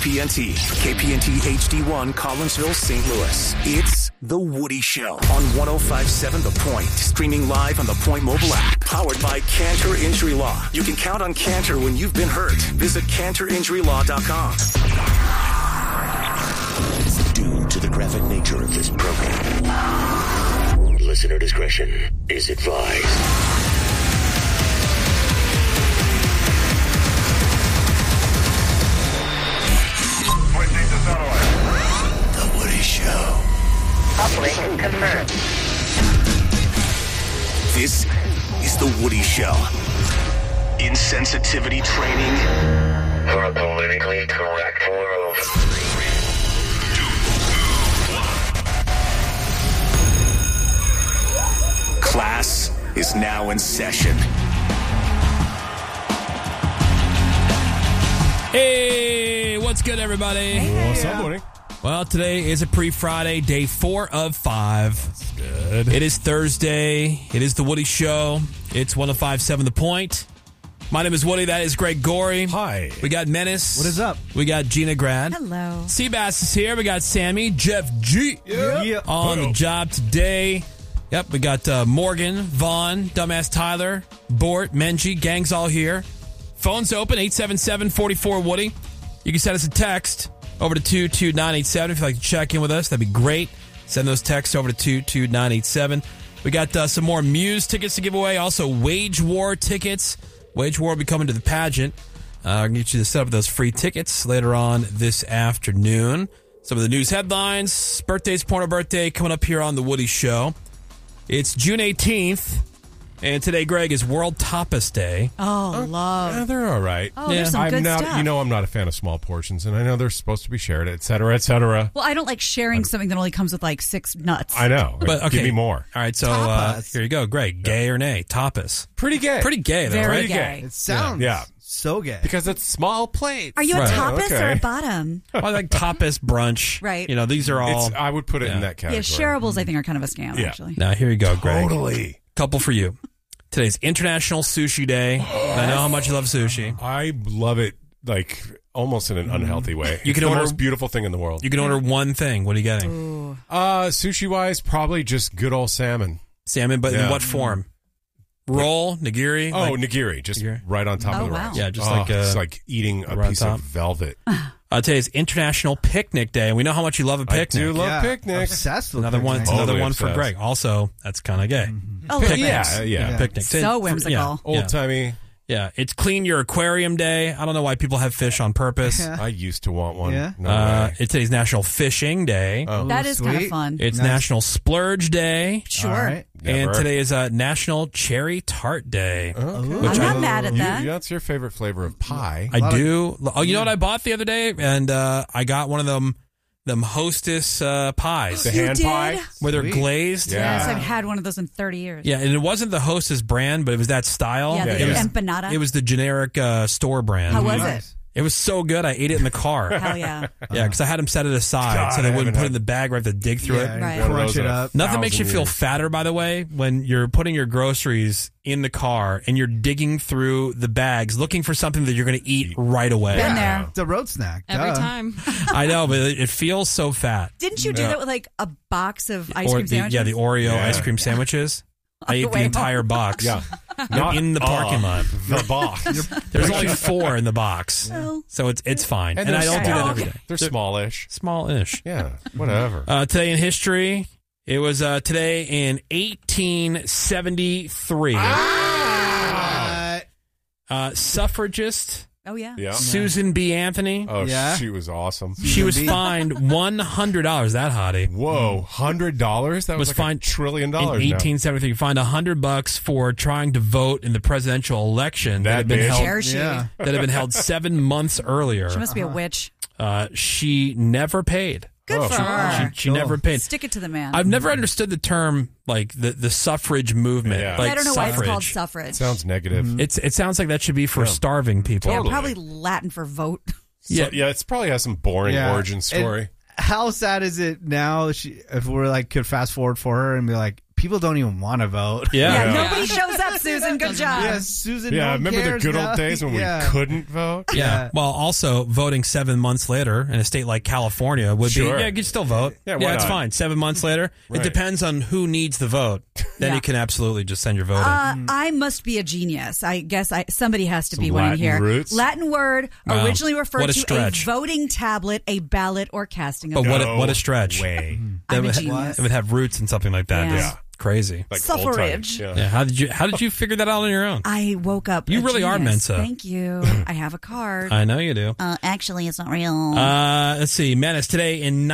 KPNT, KPNT HD1, Collinsville, St. Louis. It's The Woody Show on 105.7 The Point. Streaming live on the Point mobile app. Powered by Cantor Injury Law. You can count on Cantor when you've been hurt. Visit CantorInjuryLaw.com. Due to the graphic nature of this program, listener discretion is advised. The Woody Show. Operation confirmed. This is The Woody Show. Insensitivity training For a politically correct world. class is now in session. Hey, what's good, everybody? What's up, Woody? Well, today is a pre-Friday, day 4 of 5. That's good. It is Thursday. It is The Woody Show. It's 105.7 The Point. My name is Woody. That is Greg Gorey. Hi. We got Menace. What is up? We got Gina Grad. Hello. Seabass is here. We got Sammy. Jeff G. Yeah. On the job today. Yep, we got Morgan, Vaughn, Dumbass Tyler, Bort, Menji. Gang's all here. Phone's open, 877-44-WOODY. You can send us a text over to 22987 if you'd like to check in with us. That'd be great. Send those texts over to 22987. We got some more Muse tickets to give away. Also, Wage War tickets. Wage War will be coming to the pageant. I'll get you to set up those free tickets later on this afternoon. Some of the news headlines. Birthday's Porno Birthday coming up here on The Woody Show. It's June 18th. And today, Greg, is World Tapas Day. Oh, love. Yeah, they're all right. Oh, there's some good stuff. You know, I'm not a fan of small portions, and I know they're supposed to be shared, et cetera, et cetera. Well, I don't like sharing something that only comes with like 6 nuts. I know. But okay. Give me more. All right, so Tapas. here you go, Greg. Gay or nay? Tapas. Pretty gay. Pretty gay, though, Very right? gay. It sounds Yeah. so gay. Because it's small plates. Are you a Right. tapas or Okay. a bottom? Well, I like tapas brunch. Right. You know, these are all. I would put it in that category. Yeah, shareables I think are kind of a scam, Yeah. actually. Now, here you go, Greg. Totally. Couple for you. Today's International Sushi Day. And I know how much you love sushi. I love it, like, almost in an unhealthy way. You It's can the order- most beautiful thing in the world. You can order one thing. What are you getting? Sushi-wise, probably just good old salmon. Salmon, but in Yeah. what form? Roll? Nigiri? Oh, Like- nigiri, just Nigiri? right on top Oh, of the wow. rice. Yeah, just like, it's like eating a right on piece top. of velvet. Today's International Picnic Day. And we know how much you love a picnic. I do love picnics. Obsessed with Another one. It's picnics. another Totally one for obsessed. Greg. Also, that's kind of gay. A little bit. Yeah. Picnic. So whimsical. Yeah. Old timey. Yeah, it's Clean Your Aquarium Day. I don't know why people have fish on purpose. Yeah. I used to want one. Yeah. No way. It's today's National Fishing Day. Oh. That is kind of sweet. fun. It's Nice. National Splurge Day. Sure. All right. And Never. today is National Cherry Tart Day. Okay. Which I'm I- not mad at that. That's your favorite flavor of pie. I do. Oh, you know what I bought the other day? And I got one of them Hostess pies. The You hand did? pie. where they're Sweet. glazed. Yeah. Yes, I've had one of those in 30 years. Yeah, and it wasn't the Hostess brand, but it was that style. Yeah, Yeah, the yeah. empanada. It was the generic store brand. How was Nice. it? It was so good, I ate it in the car. Hell yeah. Yeah, because I had them set it aside God, so they I wouldn't haven't put it had- in the bag where I have to dig through Yeah, it. Right. One of Crunch those it in a up. Nothing makes you 1,000 feel years. fatter, by the way, when you're putting your groceries in the car and you're digging through the bags looking for something that you're going to eat right away. Been there. It's a road snack. Every Duh. time. I know, but it feels so fat. Didn't you do Yeah. that with like a box of ice Or cream sandwiches? the Oreo Yeah. ice cream sandwiches. I ate the way entire home. box. Yeah. In the parking lot. The box. There's only 4 in the box. Well. So it's fine. And they're I don't do that small. every day. They're smallish. Small-ish. Yeah, whatever. Today in history, it was today in 1873. Suffragist Oh, yeah. Yeah. Susan B. Anthony. Oh, Yeah. she was awesome. She was B. fined $100. That hottie. Whoa, $100? That was like fined $1 trillion In now. 1873, fined $100 for trying to vote in the presidential election That had been bitch. held Dare she? Yeah. that had been held 7 months earlier. She must be a witch. She never paid. Good Oh, for she- her. She never paid. Stick it to the man. I've never understood the term like the suffrage movement. Yeah. Like I don't know why it's suffrage. called suffrage. Sounds negative. It sounds like that should be for starving people. Yeah, Totally. probably Latin for vote. Yeah, yeah, it's probably has some boring origin story. And how sad is it now if we're like could fast forward for her and be like, people don't even want to vote. Yeah. Nobody shows up, Susan. Good job. Yeah, Susan. Yeah, no one remember the cares good now. old days when Yeah. we couldn't vote? Yeah. Well, also voting 7 months later in a state like California would Sure. be, yeah, you can still vote. Yeah, why it's not? fine. 7 months later. Right. It depends on who needs the vote. Then Yeah. you can absolutely just send your vote in. I must be a genius. I guess somebody has to Some be one in Latin here. roots? Latin word Wow. originally referred What a to stretch. a voting tablet, a ballot, or casting of But vote. what a stretch. Way. I'm a would, genius. it would have roots and something like that. Yeah. It's crazy. Like old time. Suffrage. Yeah. How did you figure that out on your own? I woke up. You a really are genius. Mensa. Thank you. I have a card. I know you do. Actually, it's not real. Let's see. Menace today in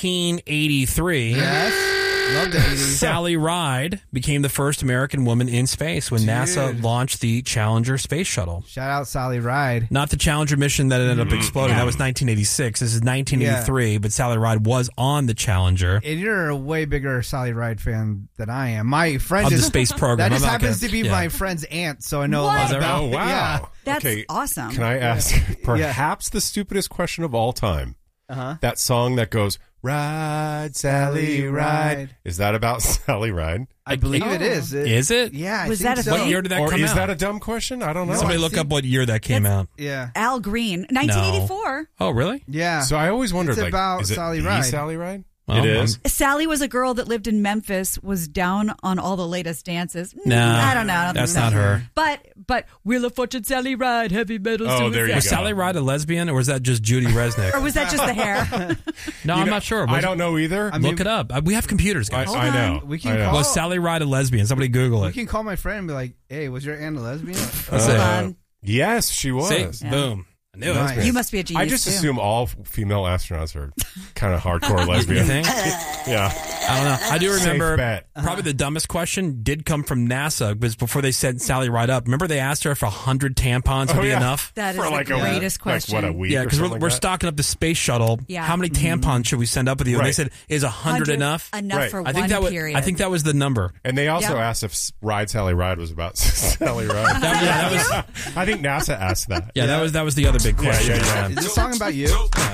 1983. Yes. Love the 80s. Sally Ride became the first American woman in space when NASA launched the Challenger space shuttle. Shout out Sally Ride. Not the Challenger mission that ended up exploding. Yeah. That was 1986. This is 1983, but Sally Ride was on the Challenger. And you're a way bigger Sally Ride fan than I am. My friend Of the just space program. That just I'm not happens gonna- to be yeah. my friend's aunt, so I know a What? lot Is that about. Oh, wow. Yeah. That's Okay, awesome. Can I ask perhaps the stupidest question of all time? Uh-huh. That song that goes, Ride, Sally, Ride. Is that about Sally Ride? I believe it is. Is it? Yeah. I Was think that a so. What year did that Or come is out? that a dumb question? I don't know. Somebody I look think- up what year that came out. Yeah. Al Green, 1984. Oh, really? Yeah. So I always wondered, It's like, about is it Sally the Ride. Sally Ride? Well, It is. Sally was a girl that lived in Memphis, was down on all the latest dances. No, I don't know. I don't that's think not so. her. But Wheel of Fortune, Sally Ride, heavy metal. Oh, there you Was go. Sally Ride a lesbian, or was that just Judy Resnick? Or was that just the hair? No, I'm not sure. I don't know either. I mean- Look it up. We have computers, guys. Hold I know. on. We can I know. call- Was Sally Ride a lesbian? Somebody Google We it. can call my friend and be like, "Hey, was your aunt a lesbian?" Let's see. on. Yes, she was. See? Boom. I knew Nice. it. You must be a genius. I just too. assume all female astronauts are kind of hardcore You lesbian. think? Yeah. I don't know. I do Safe remember bet. probably the dumbest question did come from NASA was before they sent Sally Ride up. Remember they asked her if 100 tampons would be enough? That is For the like greatest question. Like, what, a week Yeah, or because something we're like that? stocking up the space shuttle. Yeah. How many tampons should we send up with you? And they Right. said, is 100 enough? Enough Right. for I think one that was. period. I think that was the number. And they also Yep. asked if Ride Sally Ride was about Sally Ride. That was. I think NASA asked that. Yeah, that was the other big question. yeah. Is this song about you?